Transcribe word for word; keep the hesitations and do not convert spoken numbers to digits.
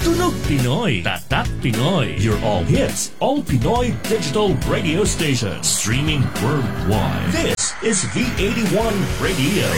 Tunog Pinoy, Tatak Pinoy. Your all hits, all Pinoy digital radio station. Streaming worldwide. This is V eighty-one Radio.